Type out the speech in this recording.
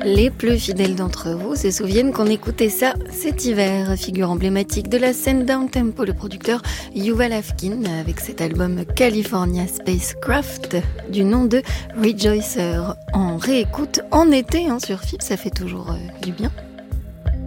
Les plus fidèles d'entre vous se souviennent qu'on écoutait ça cet hiver. Figure emblématique de la scène downtempo, le producteur Yuval Afkin avec cet album California Spacecraft du nom de Rejoicer. En réécoute en été sur FIP, ça fait toujours du bien.